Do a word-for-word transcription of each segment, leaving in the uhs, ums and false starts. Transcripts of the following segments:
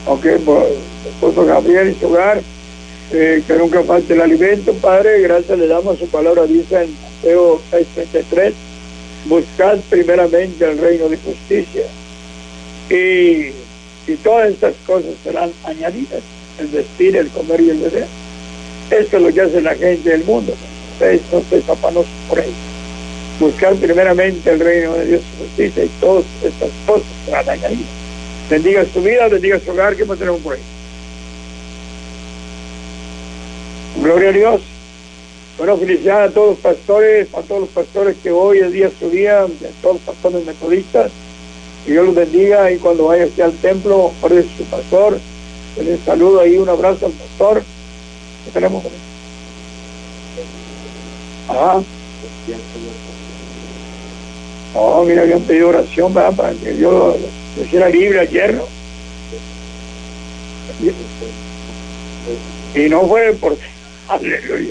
Ok, por esposo Gabriel y su hogar, eh, que nunca falte el alimento, Padre. Gracias le damos, su palabra dice en Mateo seis treinta y tres, buscad primeramente el reino de justicia y, y todas estas cosas serán añadidas, el vestir, el comer y el beber. Esto es lo que hace la gente del mundo. Ustedes no se afanosos por ello. Buscar primeramente el reino de Dios y justicia y todas estas cosas serán añadidas. Bendiga su vida, bendiga su hogar. ¿Qué más tenemos por ahí? Gloria a Dios. Bueno, felicidades a todos los pastores, a todos los pastores que hoy es día su día, a todos los pastores metodistas. Que Dios los bendiga, y cuando vaya hacia el templo, ore su pastor. Les saludo ahí, un abrazo al pastor. ¿Qué tenemos por ahí? Ajá. Oh, mira, habían pedido oración, ¿verdad? Para que Dios los hiciera libre ayer, ¿no? Y no fue por... Aleluya.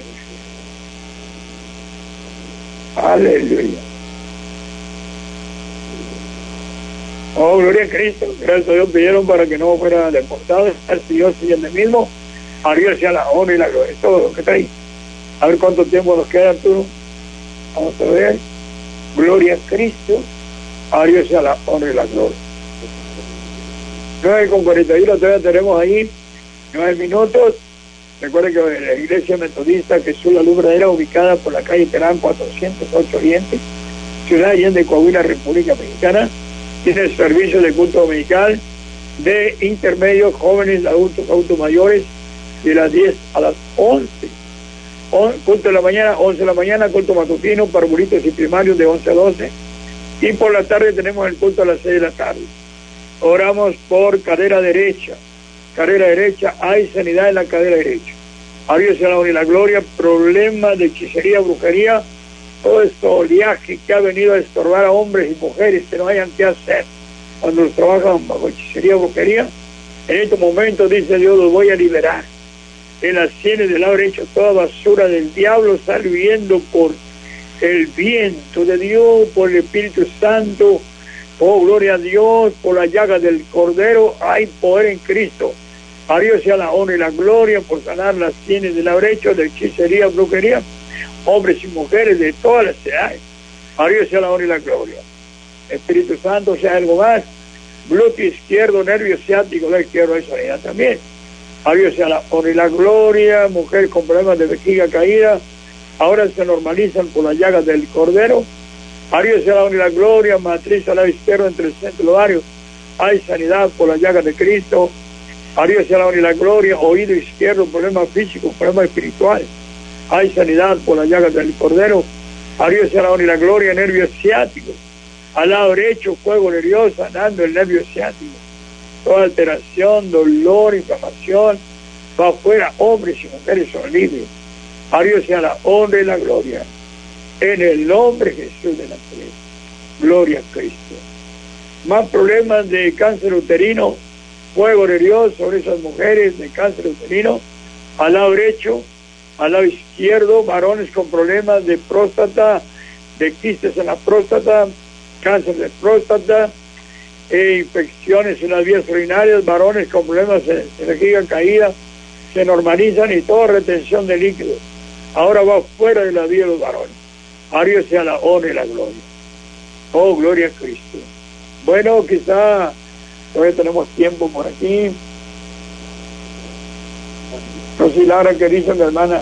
Aleluya. Oh, gloria a Cristo. Gracias a Dios pidieron para que no fuera deportado. El Señor sigue en el mismo. A Dios sea la honra y la gloria. Todo lo que está ahí. A ver cuánto tiempo nos queda, Arturo. Vamos a ver. Gloria a Cristo. A Dios sea la honra y la gloria. nueve con cuarenta y uno todavía tenemos ahí nueve minutos. Recuerden que la iglesia metodista Jesús la Luz Verdadera, ubicada por la calle Terán cuatrocientos ocho Oriente, Ciudad Allende, Coahuila, República Mexicana, tiene servicio de culto dominical de intermedios, jóvenes, adultos, adultos mayores, de las diez a las once. Culto de la mañana, once de la mañana, culto matutino, parvulitos y primarios de once a doce. Y por la tarde tenemos el culto a las seis de la tarde. Oramos por cadera derecha. Cadera derecha, hay sanidad en la cadera derecha. A Dios sea la honra y la gloria. Problemas de hechicería, brujería, todo este oleaje que ha venido a estorbar a hombres y mujeres que no hayan qué hacer cuando los trabajan bajo hechicería, brujería. En estos momentos, dice Dios, los voy a liberar. En las sienes del lado derecho, toda basura del diablo sale huyendo por el viento de Dios, por el Espíritu Santo. Oh, gloria a Dios, por la llaga del Cordero hay poder en Cristo. A Dios sea la honra y la gloria por sanar las sienes del lado derecho, de hechicería, brujería, hombres y mujeres de todas las edades. A Dios sea la honra y la gloria. Espíritu Santo, sea algo más. Glúteo izquierdo, nervio ciático, la izquierda hay sanidad también. A Dios sea la honra y la gloria. Mujer con problemas de vejiga caída, ahora se normalizan por las llagas del Cordero. A Dios sea la honra y la gloria. Matriz al lado izquierdo entre el centro y el ovario, hay sanidad por las llagas de Cristo. A Dios sea la honra y la gloria. Oído izquierdo, problemas físicos, problemas espirituales, hay sanidad por las llagas del Cordero. A Dios sea la honra y la gloria. Nervios ciáticos, al lado derecho, fuego nervioso, sanando el nervio ciático. Toda alteración, dolor, inflamación, va afuera. Hombres y mujeres son libres. A Dios sea la honra y la gloria. En el nombre de Jesús de Nazaret. Gloria a Cristo. Más problemas de cáncer uterino, fuego nervioso sobre esas mujeres de cáncer uterino, al lado derecho, al lado izquierdo, varones con problemas de próstata, de quistes en la próstata, cáncer de próstata, e infecciones en las vías urinarias, varones con problemas de vejiga caída, se normalizan, y toda retención de líquidos ahora va fuera de la vida de los varones. A Dios sea la honra y la gloria. Oh, gloria a Cristo. Bueno, quizá todavía tenemos tiempo por aquí. Rosy Lara, ¿qué dice mi hermana?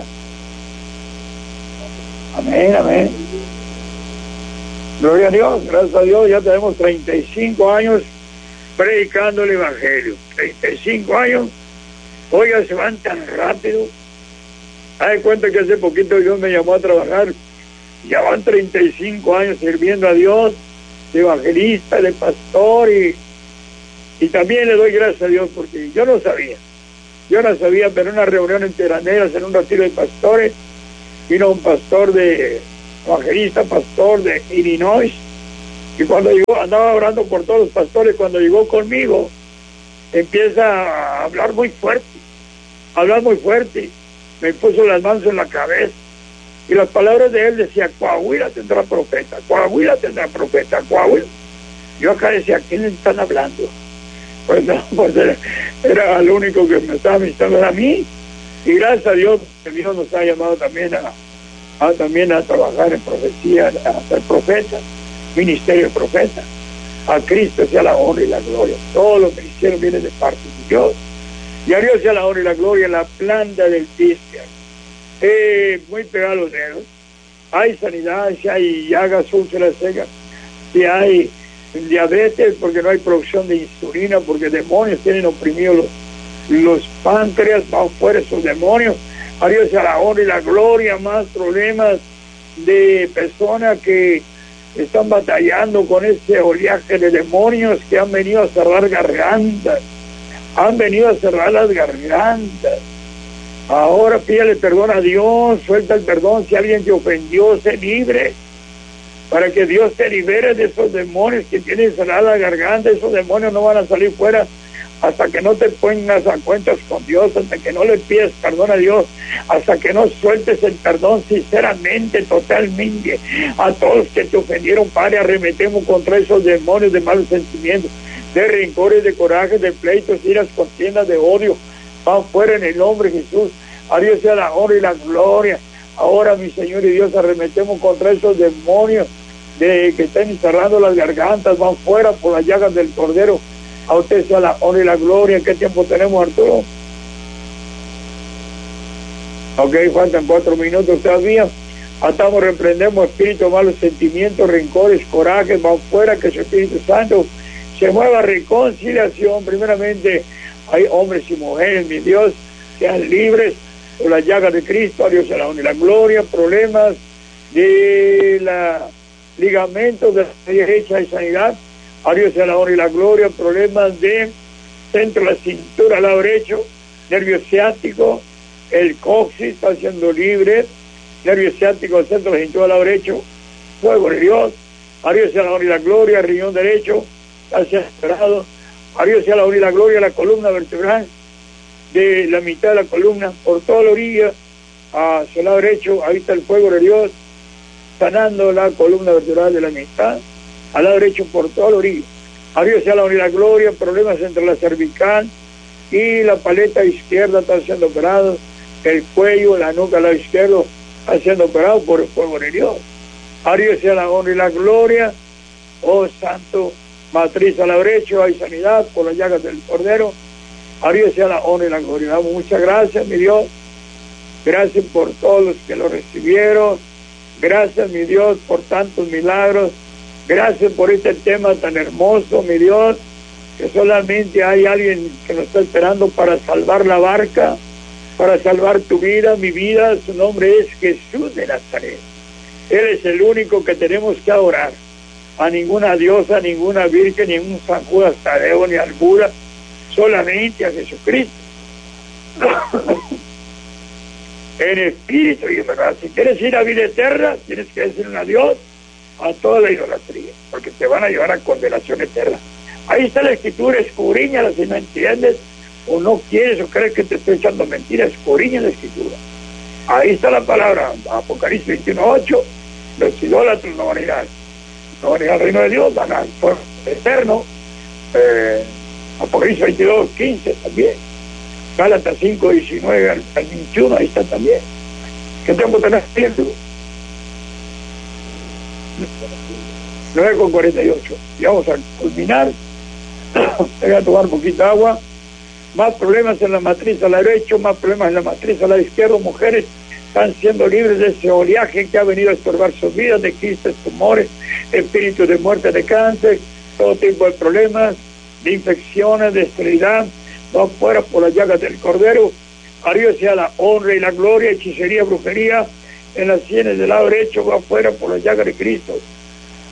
Amén, amén. Gloria a Dios, gracias a Dios, ya tenemos treinta y cinco años predicando el Evangelio. treinta y cinco años. Oiga, se van tan rápido. Haz de cuenta que hace poquito Dios me llamó a trabajar. Ya van treinta y cinco años sirviendo a Dios, de evangelista, de pastor, y, y también le doy gracias a Dios porque yo no sabía. Yo no sabía, pero en una reunión en Teraneras, en un retiro de pastores, vino un pastor de evangelista, pastor de Illinois, y cuando llegó, andaba orando por todos los pastores, cuando llegó conmigo, empieza a hablar muy fuerte, a hablar muy fuerte, me puso las manos en la cabeza, y las palabras de él decía: Coahuila tendrá profeta, Coahuila tendrá profeta, Coahuila. Yo acá decía: ¿a quién le están hablando? Pues no, pues era, era el único que me estaba ministrando, era a mí. Y gracias a Dios, que Dios nos ha llamado también a, a, también a trabajar en profecía, a ser profeta, ministerio de profeta. A Cristo sea la honra y la gloria. Todos los ministerios vienen de parte de Dios. Y a Dios sea la honra y la gloria en la planta del pie. Eh, muy pegado a los dedos. Hay sanidad, si hay llagas, úlceras secas, si hay diabetes, porque no hay producción de insulina, porque demonios tienen oprimidos los, los páncreas, van fuera esos demonios. A Dios sea la honra y la gloria. Más problemas de personas que están batallando con ese oleaje de demonios que han venido a cerrar gargantas, han venido a cerrar las gargantas. Ahora pídale perdón a Dios, suelta el perdón. Si alguien te ofendió, sé libre, para que Dios te libere de esos demonios que tienen cerrada la garganta. Esos demonios no van a salir fuera hasta que no te pongas a cuentas con Dios, hasta que no le pides perdón a Dios, hasta que no sueltes el perdón sinceramente, totalmente. A todos que te ofendieron, Padre, arremetemos contra esos demonios de malos sentimientos, de rencores, de coraje, de pleitos, iras, contiendas, de odio. Van fuera en el nombre de Jesús. A Dios sea la honra y la gloria. Ahora, mi Señor y Dios, arremetemos contra esos demonios de que están encerrando las gargantas. Van fuera por las llagas del Cordero. A usted sea la honra y la gloria. ¿Qué tiempo tenemos, Arturo? Ok, faltan cuatro minutos todavía. Atamos, reprendemos espíritus, malos sentimientos, rencores, corajes. Van fuera, que su Espíritu Santo se mueva. Reconciliación. Primeramente, hay hombres y mujeres, mi Dios, sean libres por las llagas de Cristo. A Dios sea la honra y la gloria. Problemas de la ligamentos de la derecha y sanidad. A Dios sea la honra y la gloria. Problemas de centro de la cintura, lado derecho, nervio ciático, el coxis está siendo libre, nervio ciático, centro de la cintura, lado derecho, fuego de Dios. A Dios sea la honra y la gloria. Riñón derecho está siendo cerrado. A Dios sea la honra y la gloria. La columna vertebral, de la mitad de la columna, por toda la orilla, hacia el lado derecho, ahí está el fuego de Dios, sanando la columna vertebral de la mitad, al lado derecho, por toda la orilla. A Dios sea la honra y la gloria. Problemas entre la cervical y la paleta izquierda están siendo operados. El cuello, la nuca al lado izquierdo están siendo operados por el fuego de Dios. A Dios sea la honra y la gloria. Oh Santo, matriz al lado derecho, hay sanidad por las llagas del Cordero. A Dios sea la honra y la gloria. Damos muchas gracias, mi Dios. Gracias por todos los que lo recibieron. Gracias, mi Dios, por tantos milagros. Gracias por este tema tan hermoso, mi Dios, que solamente hay alguien que nos está esperando para salvar la barca, para salvar tu vida, mi vida. Su nombre es Jesús de Nazaret. Él es el único que tenemos que adorar. A ninguna diosa, ninguna virgen, ningún San Judas Tadeo, ni al Buda, solamente a Jesucristo. En espíritu y en verdad. Si quieres ir a vida eterna, tienes que decirle a Dios a toda la idolatría, porque te van a llevar a condenación eterna. Ahí está la escritura, escudriñala si no entiendes, o no quieres, o crees que te estoy echando mentiras, escudriña la escritura. Ahí está la palabra, Apocalipsis veintiuno ocho, los idólatras no van a ir al, no van a ir al reino de Dios, van al fuego eterno. eh, Apocalipsis veintidós quince también, Gálatas cinco diecinueve al, al veintiuno, ahí está también. ¿Qué tiempo tenés tiempo? nueve con cuarenta y ocho. Y vamos a culminar. Voy a tomar poquita agua. Más problemas en la matriz al lado derecho, más problemas en la matriz al lado izquierdo. Mujeres están siendo libres de ese oleaje que ha venido a estorbar sus vidas, de quistes, tumores, espíritus de muerte, de cáncer, todo tipo de problemas, de infecciones, de esterilidad. No fuera por las llagas del Cordero. A Dios sea la honra y la gloria. Hechicería, brujería en las sienes del lado derecho, va afuera por las llagas de Cristo.